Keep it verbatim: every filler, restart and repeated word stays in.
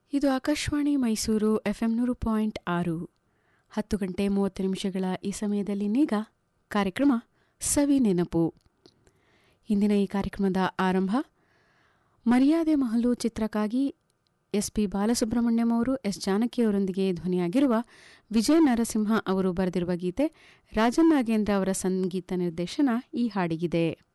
ಇದು Akashvani Mysuru F M ನೂರು point ಆರು. ಹತ್ತು ಗಂಟೆ ಮೂವತ್ತು ನಿಮಿಷಗಳ ಈ ಸಮಯದಲ್ಲಿ ನೀಗ ಕಾರ್ಯಕ್ರಮ ಸವಿ ನೆನಪು. ಇಂದಿನ ಈ ಕಾರ್ಯಕ್ರಮದ ಆರಂಭ ಮರ್ಯಾದೆ ಮಹಲು ಚಿತ್ರಕ್ಕಾಗಿ ಎಸ್ ಪಿ ಬಾಲಸುಬ್ರಹ್ಮಣ್ಯಂ ಅವರು ಎಸ್ ಜಾನಕಿಯವರೊಂದಿಗೆ ಧ್ವನಿಯಾಗಿರುವ ವಿಜಯ ನರಸಿಂಹ ಅವರು ಬರೆದಿರುವ ಗೀತೆ, ರಾಜನ್ ನಾಗೇಂದ್ರ ಅವರ ಸಂಗೀತ ನಿರ್ದೇಶನ ಈ ಹಾಡಿಗಿದೆ.